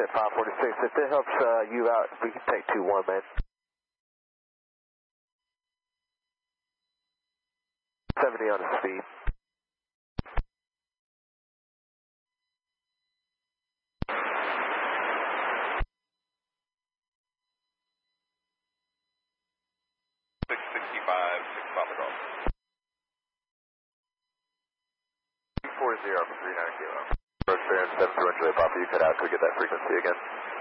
546. If it helps you out, we can take 2-1, man. 70 on the speed. Zero for 39 kilo. Road fair and 7 Juliet Papa, you cut out. Could we get that frequency again?